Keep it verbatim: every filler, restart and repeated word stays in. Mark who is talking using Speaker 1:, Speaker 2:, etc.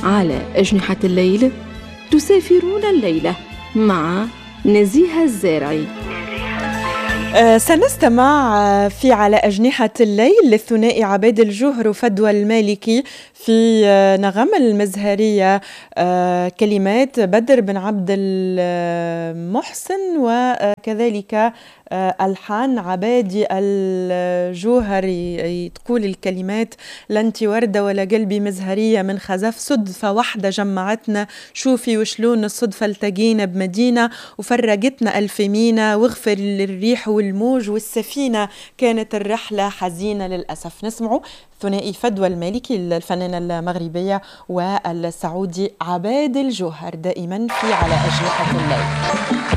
Speaker 1: على أجنحة الليل تسافرون الليلة مع نزيهة الزارعي.
Speaker 2: أه سنستمع في على أجنحة الليل للثنائي عباد الجوهر وفدوى المالكي في نغم المزهرية، أه كلمات بدر بن عبد المحسن وكذلك أه ألحان عبادي الجوهري. تقول الكلمات: لنت وردة ولا قلبي مزهرية من خزف، صدفة واحدة جمعتنا، شوفي وشلون الصدفة التقينا بمدينة وفرقتنا ألف مينا، واغفر للريح والموج والسفينة، كانت الرحلة حزينة للأسف. نسمعوا ثنائي فدوى المالكي الفنانة المغربية والسعودي عباد الجوهر دائما في على أجنحة الليل.